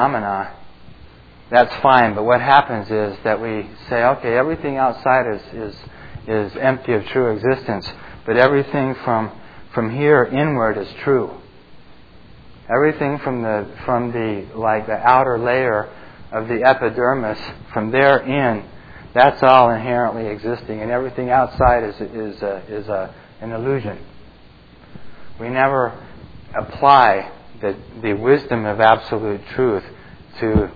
phenomena, that's fine. But what happens is that we say, okay, everything outside is empty of true existence, but everything from here inward is true. Everything from the outer layer of the epidermis, from there in, that's all inherently existing, and everything outside is an illusion. We never apply the wisdom of absolute truth to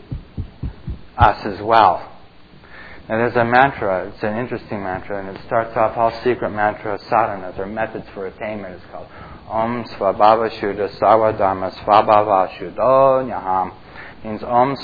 us as well. And there's a mantra, it's an interesting mantra, and it starts off, all secret mantra sadhanas, or methods for attainment, it's called Om Svabhava Shuddha Sarvadharma Svabhava Shuddho Nyaham. Means Om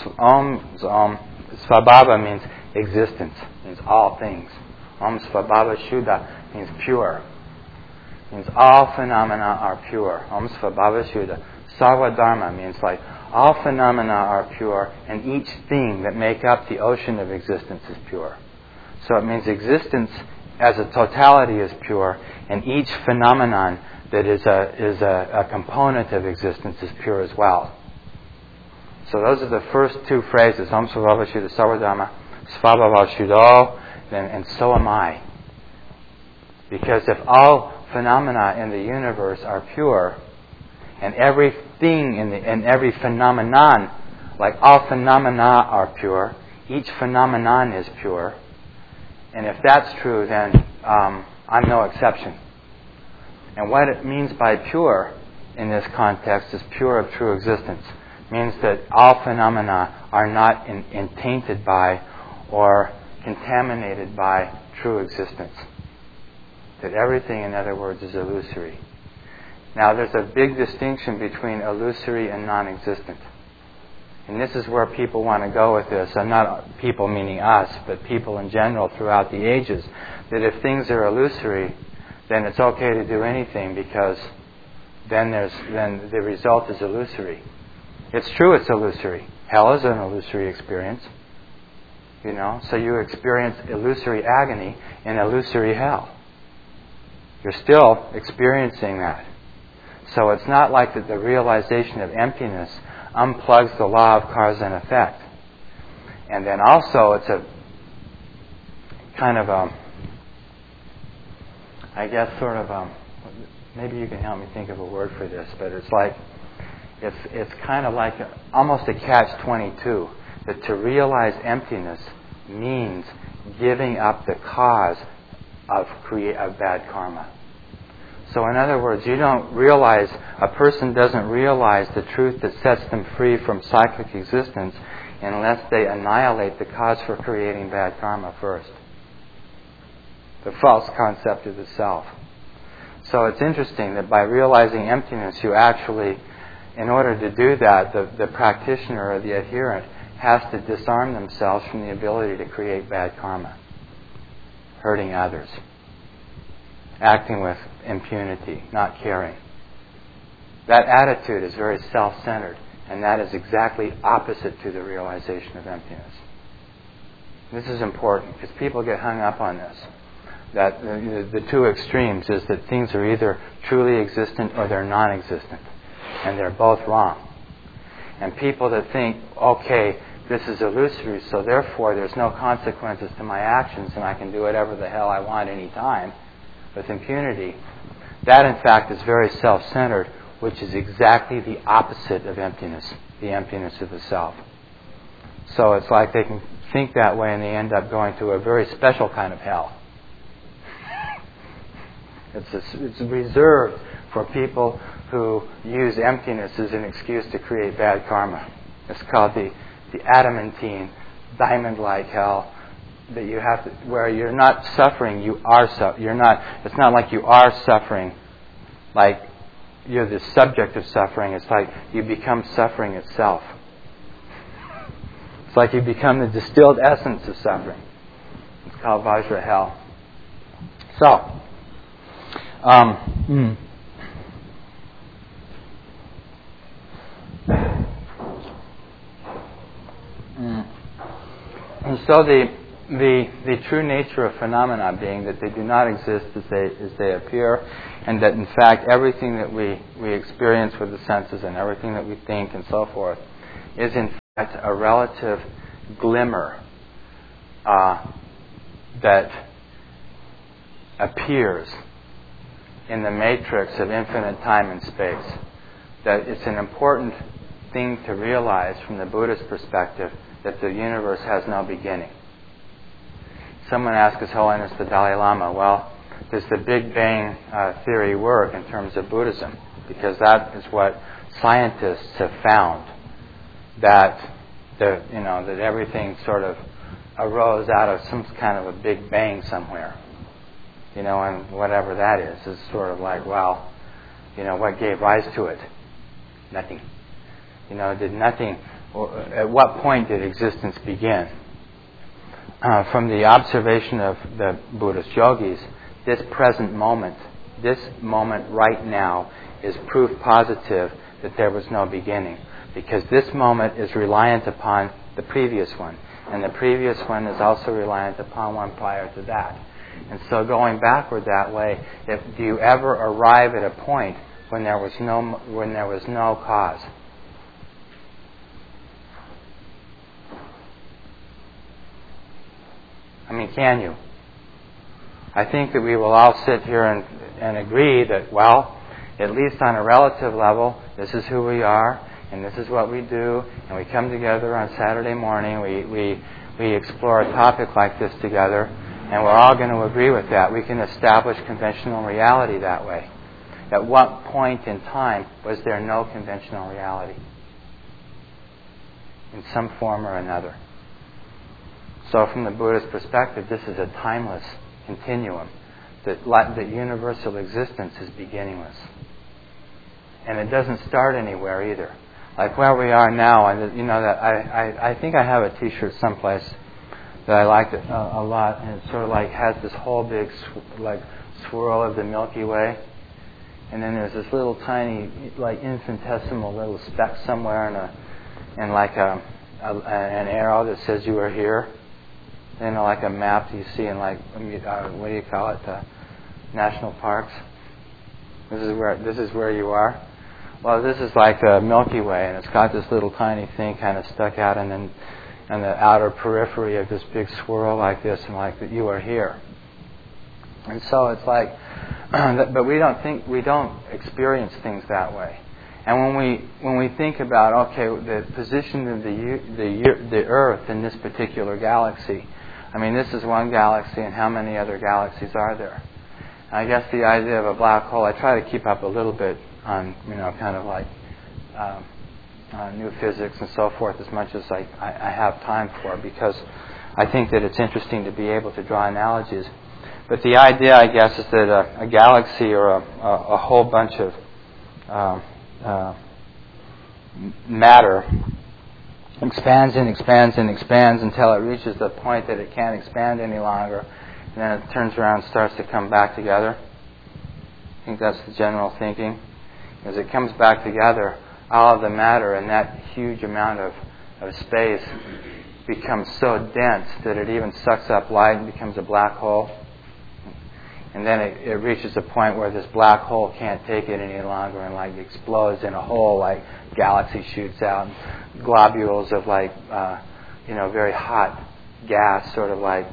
Svabhava means existence, means all things. Om Svabhava Shuddha means pure. Means all phenomena are pure. Om Svabhava Shuddha. Sarvadharma means like all phenomena are pure, and each thing that make up the ocean of existence is pure. So it means existence as a totality is pure, and each phenomenon that is a component of existence is pure as well. So those are the first two phrases, Om Svabhava Shuddha Sarvadharma, Svabhava Shuddho, and so am I. Because if all phenomena in the universe are pure, and everything and every phenomenon, like all phenomena are pure, each phenomenon is pure, and if that's true, then I'm no exception. And what it means by pure in this context is pure of true existence. It means that all phenomena are not tainted by or contaminated by true existence. That everything, in other words, is illusory. Now, there's a big distinction between illusory and non-existent. And this is where people want to go with this. And not people meaning us, but people in general throughout the ages. That if things are illusory, then it's okay to do anything, because then the result is illusory. It's true it's illusory. Hell is an illusory experience. You know, so you experience illusory agony in illusory hell. You're still experiencing that. So it's not like that the realization of emptiness unplugs the law of cause and effect. And then also it's a kind of maybe you can help me think of a word for this, but it's kind of like almost a catch-22, that to realize emptiness means giving up the cause of bad karma. So in other words, a person doesn't realize the truth that sets them free from cyclic existence unless they annihilate the cause for creating bad karma first. The false concept of the self. So it's interesting that by realizing emptiness, you actually, in order to do that, the practitioner or the adherent has to disarm themselves from the ability to create bad karma, hurting others, acting with impunity, not caring. That attitude is very self-centered, and that is exactly opposite to the realization of emptiness. This is important because people get hung up on this. That the two extremes is that things are either truly existent or they're non-existent, and they're both wrong. And people that think, okay, this is illusory, so therefore there's no consequences to my actions and I can do whatever the hell I want any time with impunity, that in fact is very self-centered, which is exactly the opposite of emptiness, the emptiness of the self. So it's like they can think that way and they end up going to a very special kind of hell. It's reserved for people who use emptiness as an excuse to create bad karma. It's called the adamantine, diamond-like hell that you have to, where you're not suffering, you are it's not like you are suffering, like you're the subject of suffering. It's like you become suffering itself. It's like you become the distilled essence of suffering. It's called Vajra hell. So, and so the true nature of phenomena being that they do not exist as they appear, and that in fact everything that we experience with the senses and everything that we think and so forth is in a relative glimmer that appears in the matrix of infinite time and space. That it's an important thing to realize from the Buddhist perspective that the universe has no beginning. Someone asked His Holiness the Dalai Lama, well, does the Big Bang theory work in terms of Buddhism? Because that is what scientists have found, that that everything sort of arose out of some kind of a Big Bang somewhere. And whatever that is sort of like, well, what gave rise to it? Nothing. Did nothing, at what point did existence begin? From the observation of the Buddhist yogis, this present moment, this moment right now, is proof positive that there was no beginning. Because this moment is reliant upon the previous one. And the previous one is also reliant upon one prior to that. And so going backward that way, do you ever arrive at a point when there was no cause? I mean, can you? I think that we will all sit here and agree that, well, at least on a relative level, this is who we are, and this is what we do, and we come together on Saturday morning, we explore a topic like this together, and we're all going to agree with that. We can establish conventional reality that way. At what point in time was there no conventional reality? In some form or another. So from the Buddhist perspective, this is a timeless continuum. That universal existence is beginningless. And it doesn't start anywhere either. Like where we are now, and that I think I have a T-shirt someplace that I liked it a lot, and it sort of like has this whole big swirl of the Milky Way, and then there's this little tiny infinitesimal little speck somewhere, and like an arrow that says you are here. Like a map you see in what do you call it, national parks. This is where you are. Well, this is like the Milky Way, and it's got this little tiny thing kind of stuck out, and then on the outer periphery of this big swirl like this, and like that you are here. And so it's like, but we don't experience things that way. And when we think about the position of the Earth in this particular galaxy, I mean, this is one galaxy, and how many other galaxies are there? I guess the idea of a black hole, I try to keep up a little bit on, kind of like new physics and so forth as much as I have time for, because I think that it's interesting to be able to draw analogies. But the idea, I guess, is that a galaxy or a whole bunch of matter expands and expands and expands until it reaches the point that it can't expand any longer, and then it turns around and starts to come back together. I think that's the general thinking. As it comes back together, all of the matter in that huge amount of space becomes so dense that it even sucks up light and becomes a black hole. And then it reaches a point where this black hole can't take it any longer and explodes in a hole, like galaxy shoots out, and globules of very hot gas sort of like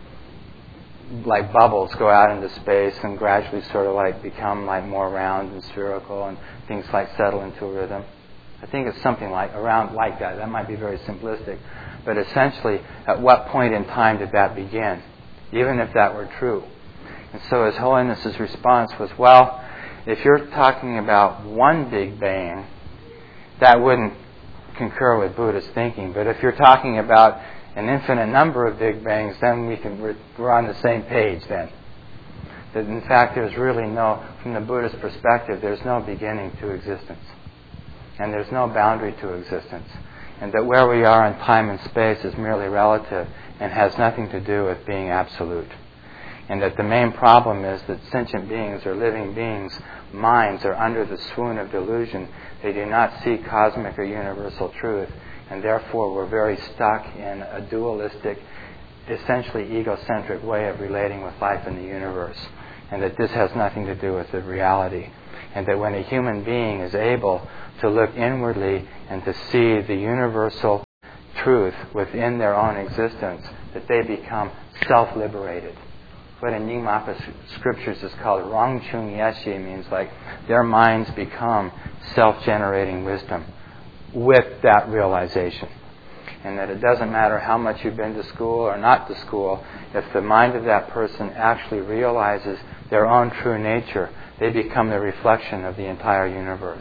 bubbles go out into space and gradually sort of become more round and spherical, and things settle into a rhythm. I think it's something around like that. That might be very simplistic. But essentially, at what point in time did that begin? Even if that were true. And so His Holiness's response was, well, if you're talking about one Big Bang, that wouldn't concur with Buddhist thinking. But if you're talking about an infinite number of Big Bangs, then we're on the same page then. That in fact there's really from the Buddhist perspective, there's no beginning to existence. And there's no boundary to existence. And that where we are in time and space is merely relative and has nothing to do with being absolute. And that the main problem is that sentient beings or living beings' minds are under the swoon of delusion. They do not see cosmic or universal truth, and therefore we're very stuck in a dualistic, essentially egocentric way of relating with life in the universe. And that this has nothing to do with the reality. And that when a human being is able to look inwardly and to see the universal truth within their own existence, that they become self-liberated. What in Nyingma's scriptures is called Rongchung Yeshe, means like their minds become self-generating wisdom with that realization. And that it doesn't matter how much you've been to school or not to school, if the mind of that person actually realizes their own true nature, they become the reflection of the entire universe.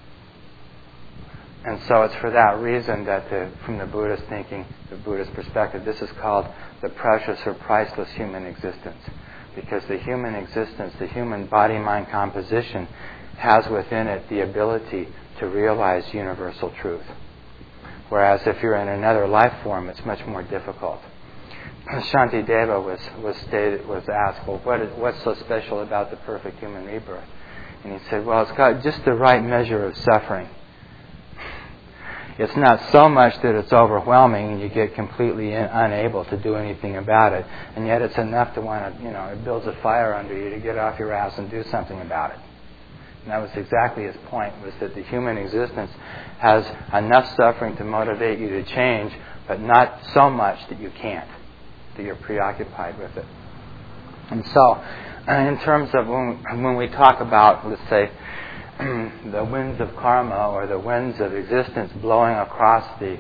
And so it's for that reason that from the Buddhist thinking, the Buddhist perspective, this is called the precious or priceless human existence. Because the human existence, the human body-mind composition, has within it the ability to realize universal truth. Whereas if you're in another life form, it's much more difficult. Shantideva was asked, well, what's so special about the perfect human rebirth? And he said, well, it's got just the right measure of suffering. It's not so much that it's overwhelming and you get completely unable to do anything about it, and yet it's enough to want to, it builds a fire under you to get off your ass and do something about it. And that was exactly his point, was that the human existence has enough suffering to motivate you to change, but not so much that you can't, that you're preoccupied with it. And so, in terms of when we talk about, let's say, the winds of karma or the winds of existence blowing across the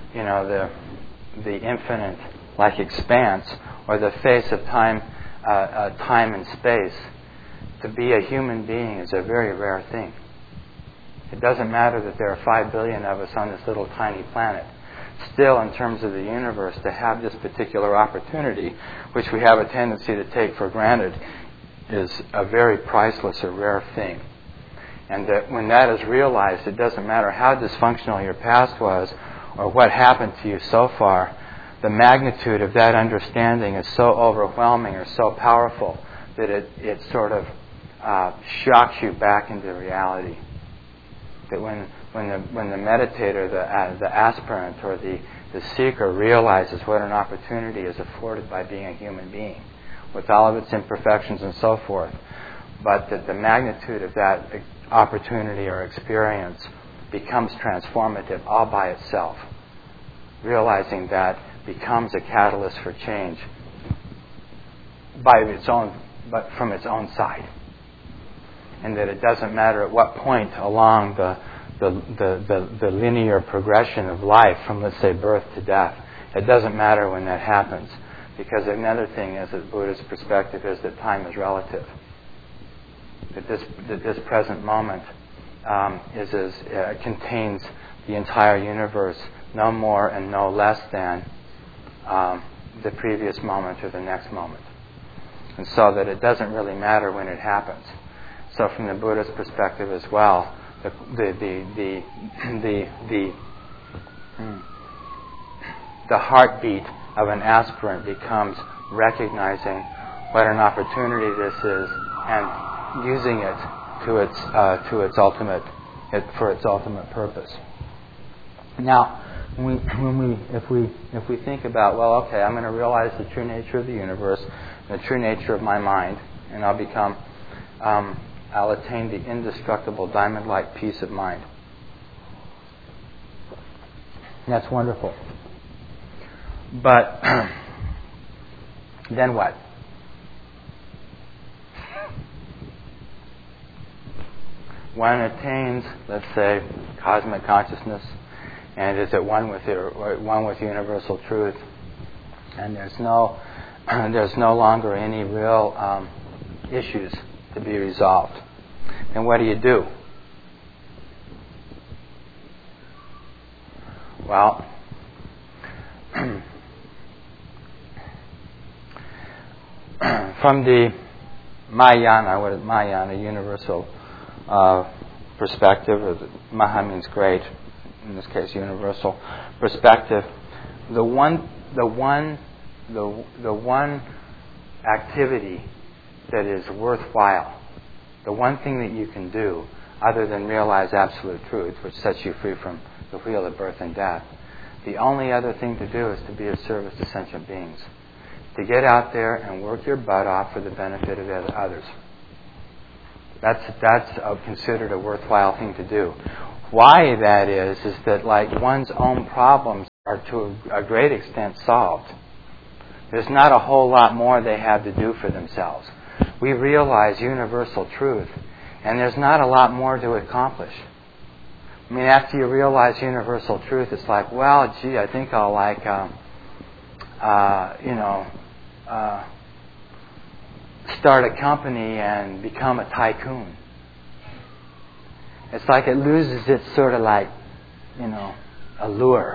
infinite like expanse, or the face of time and space, to be a human being is a very rare thing. It doesn't matter that there are 5 billion of us on this little tiny planet. Still, in terms of the universe, to have this particular opportunity, which we have a tendency to take for granted, is a very priceless or rare thing. And that when that is realized, it doesn't matter how dysfunctional your past was or what happened to you so far, the magnitude of that understanding is so overwhelming or so powerful that it sort of shocks you back into reality. That when the meditator, the aspirant or the seeker realizes what an opportunity is afforded by being a human being, with all of its imperfections and so forth, but that the magnitude of that opportunity or experience becomes transformative all by itself. Realizing that becomes a catalyst for change but from its own side. And that it doesn't matter at what point along the linear progression of life from, let's say, birth to death. It doesn't matter when that happens. Because another thing is that Buddhist perspective is that time is relative. That this present moment contains the entire universe, no more and no less than the previous moment or the next moment. And so that it doesn't really matter when it happens. So from the Buddhist perspective as well, the heartbeat of an aspirant becomes recognizing what an opportunity this is and using it for its ultimate purpose. Now, if we think about, well, okay, I'm going to realize the true nature of the universe, the true nature of my mind, and I'll attain the indestructible diamond-like peace of mind. That's wonderful. But then what? One attains, let's say, cosmic consciousness, and is at one with universal truth, and there's no longer any real issues to be resolved. And what do? Well, from the Mahayana universal perspective, or Maha means great, in this case universal perspective, the one activity that is worthwhile, the one thing that you can do other than realize absolute truth, which sets you free from the wheel of birth and death, the only other thing to do is to be of service to sentient beings. To get out there and work your butt off for the benefit of others. That's considered a worthwhile thing to do. Why that is that like one's own problems are to a great extent solved. There's not a whole lot more they have to do for themselves. We realize universal truth, and there's not a lot more to accomplish. I mean, after you realize universal truth, it's like, well, gee, I think I'll start a company and become a tycoon. It's like it loses its sort of like, allure.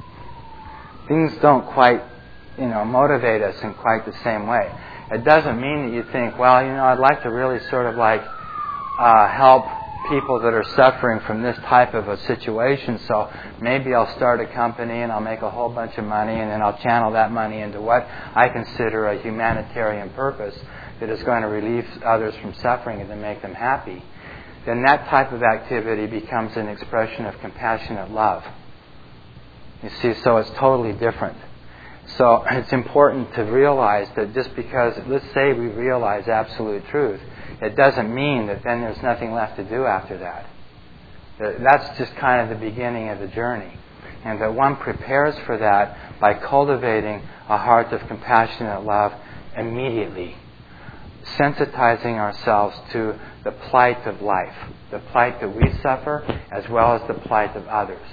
Things don't quite, motivate us in quite the same way. It doesn't mean that you think, well, I'd like to really sort of like help people that are suffering from this type of a situation, so maybe I'll start a company and I'll make a whole bunch of money and then I'll channel that money into what I consider a humanitarian purpose that is going to relieve others from suffering and to make them happy. Then that type of activity becomes an expression of compassionate love. You see, so it's totally different. So it's important to realize that just because, let's say we realize absolute truth, it doesn't mean that then there's nothing left to do after that. That's just kind of the beginning of the journey. And that one prepares for that by cultivating a heart of compassionate love immediately. Sensitizing ourselves to the plight of life, the plight that we suffer as well as the plight of others.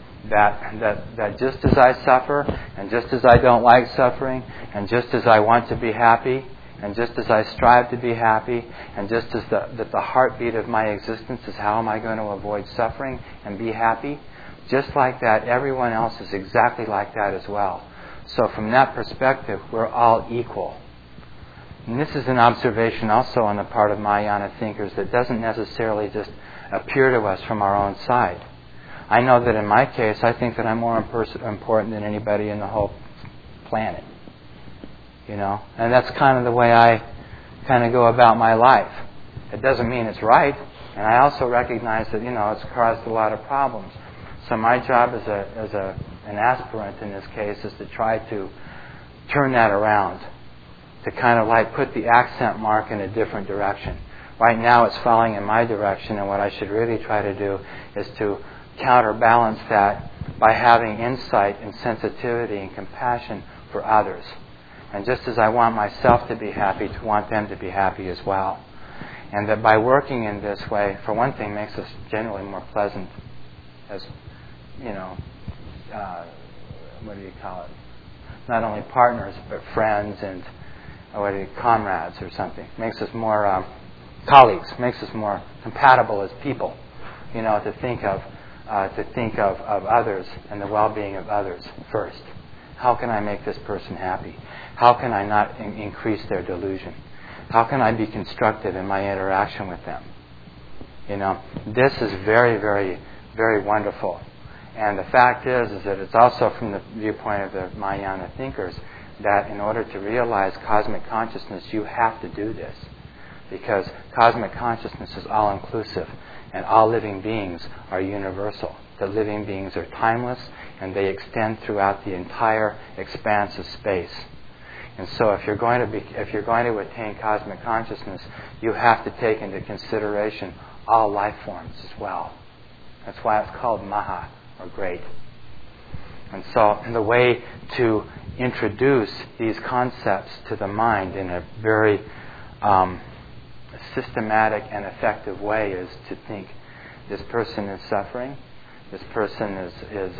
That just as I suffer, and just as I don't like suffering, and just as I want to be happy, and just as I strive to be happy, and just as that the heartbeat of my existence is how am I going to avoid suffering and be happy, just like that, everyone else is exactly like that as well. So from that perspective, we're all equal. And this is an observation also on the part of Mahayana thinkers that doesn't necessarily just appear to us from our own side. I know that in my case, I think that I'm more important than anybody in the whole planet. And that's kind of the way I kind of go about my life. It doesn't mean it's right, and I also recognize that it's caused a lot of problems. So my job as an aspirant in this case is to try to turn that around, to kind of like put the accent mark in a different direction. Right now it's falling in my direction, and what I should really try to do is to counterbalance that by having insight and sensitivity and compassion for others. And just as I want myself to be happy, to want them to be happy as well. And that by working in this way, for one thing, makes us generally more pleasant as, not only partners, but friends and comrades or something. Makes us more colleagues, makes us more compatible as people, to think of others and the well-being of others first. How can I make this person happy? How can I not increase their delusion? How can I be constructive in my interaction with them? This is very, very, very wonderful. And the fact is that it's also from the viewpoint of the Mahayana thinkers that in order to realize cosmic consciousness, you have to do this. Because cosmic consciousness is all-inclusive, and all living beings are universal. The living beings are timeless, and they extend throughout the entire expanse of space. And so if you're going to attain cosmic consciousness, you have to take into consideration all life forms as well. That's why it's called Maha, or great. And so the way to introduce these concepts to the mind in a very systematic and effective way is to think, this person is suffering. This person is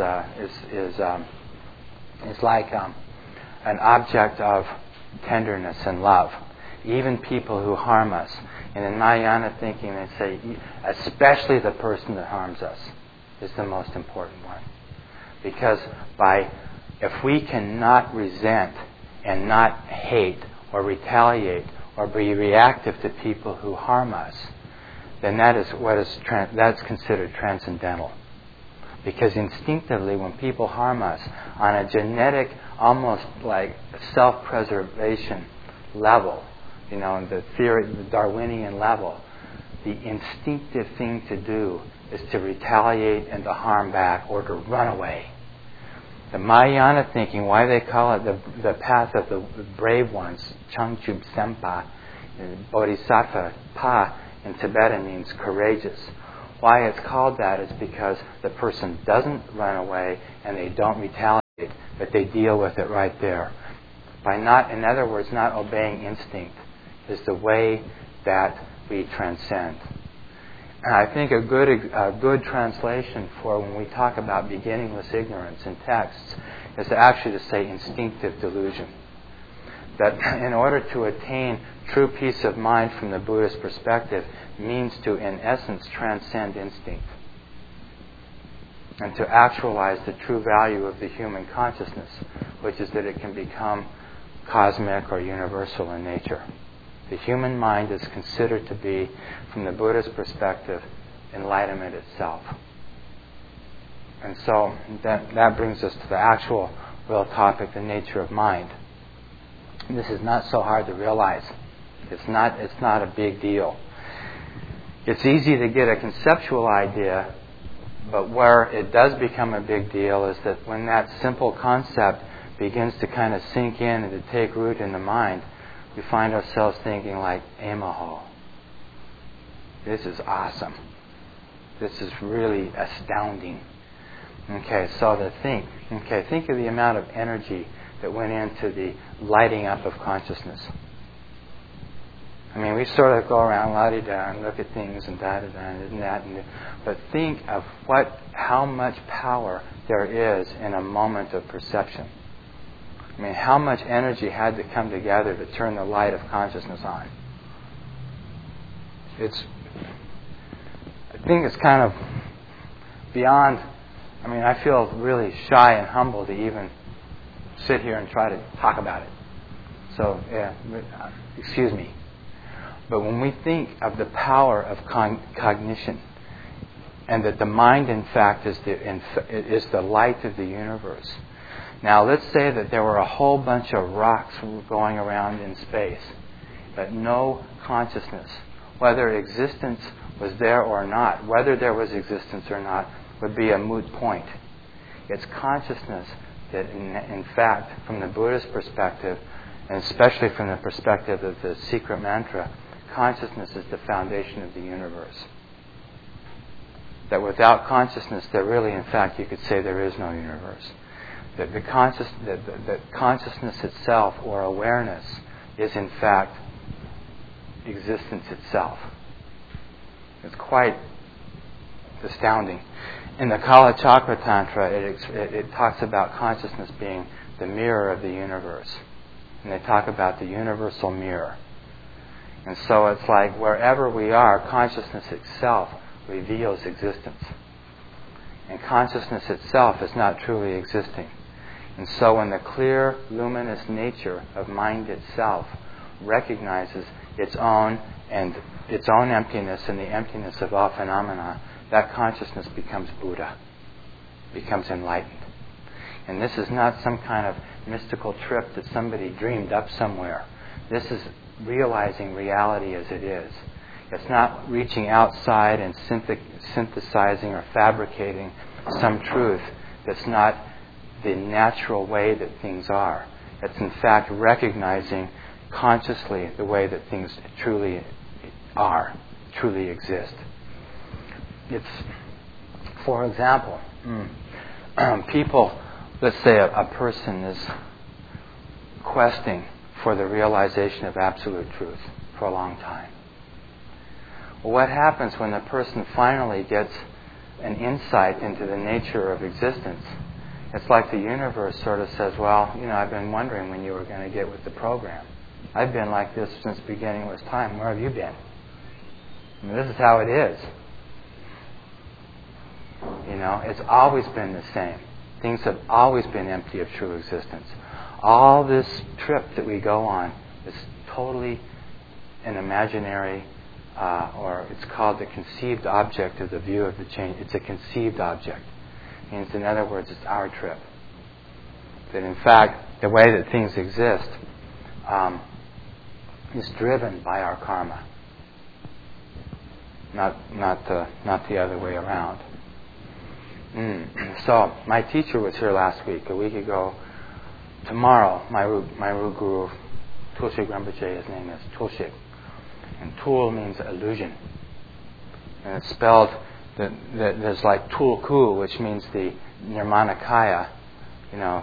like an object of tenderness and love. Even people who harm us. And in Mahayana thinking, they say, especially the person that harms us is the most important one. Because if we cannot resent and not hate or retaliate or be reactive to people who harm us, then that's considered transcendental. Because instinctively, when people harm us on a genetic, almost like self-preservation level, in the theory, the Darwinian level, the instinctive thing to do is to retaliate and to harm back or to run away. The Mahayana thinking, why they call it the path of the brave ones, Changchub Sempa, Bodhisattva Pa in Tibetan means courageous. Why it's called that is because the person doesn't run away and they don't retaliate, but they deal with it right there. In other words, not obeying instinct is the way that we transcend. And I think a good translation for when we talk about beginningless ignorance in texts is actually to say instinctive delusion. That in order to attain true peace of mind from the Buddhist perspective means to, in essence, transcend instinct and to actualize the true value of the human consciousness, which is that it can become cosmic or universal in nature. The human mind is considered to be, from the Buddhist perspective, enlightenment itself. And so that brings us to the actual real topic, the nature of mind. This is not so hard to realize. It's not a big deal. It's easy to get a conceptual idea, but where it does become a big deal is that when that simple concept begins to kind of sink in and to take root in the mind, we find ourselves thinking like, Amaho, this is awesome. This is really astounding. Okay, so think of the amount of energy that went into the lighting up of consciousness. I mean, we sort of go around la-di-da and look at things and da-da-da and that, but think of how much power there is in a moment of perception. I mean, how much energy had to come together to turn the light of consciousness on. I think it's kind of beyond, I feel really shy and humble to even sit here and try to talk about it. So, excuse me. But when we think of the power of cognition, and that the mind, in fact, is the light of the universe. Now, let's say that there were a whole bunch of rocks going around in space, but no consciousness. Whether existence was there or not, whether there was existence or not, would be a moot point. It's consciousness that, in fact, from the Buddhist perspective, and especially from the perspective of the secret mantra, consciousness is the foundation of the universe. That without consciousness, there really, in fact, you could say there is no universe. That consciousness itself, or awareness, is in fact existence itself. It's quite astounding. In the Kala Chakra Tantra, it talks about consciousness being the mirror of the universe. And they talk about the universal mirror. And so it's like wherever we are, consciousness itself reveals existence. And consciousness itself is not truly existing. And so when the clear, luminous nature of mind itself recognizes its own emptiness and the emptiness of all phenomena, that consciousness becomes Buddha, becomes enlightened. And this is not some kind of mystical trip that somebody dreamed up somewhere. This is realizing reality as it is. It's not reaching outside and synthesizing or fabricating some truth that's not the natural way that things are. It's in fact recognizing consciously the way that things truly are, truly exist. It's, for example, people, let's say a person is questing for the realization of absolute truth for a long time. Well, what happens when the person finally gets an insight into the nature of existence? It's like the universe sort of says, well, I've been wondering when you were going to get with the program. I've been like this since beginningless time. Where have you been? This is how it is. It's always been the same. Things have always been empty of true existence. All this trip that we go on is totally an imaginary, or it's called the conceived object of the view of the change. It's a conceived object. It means, in other words, it's our trip. That in fact, the way that things exist is driven by our karma, not the other way around. So my teacher was here last week, a week ago. Tomorrow, my root guru, Tulshik Rinpoche, his name is Tulshik. And Tul means illusion. And it's spelled, there's like Tulku, which means the Nirmanakaya,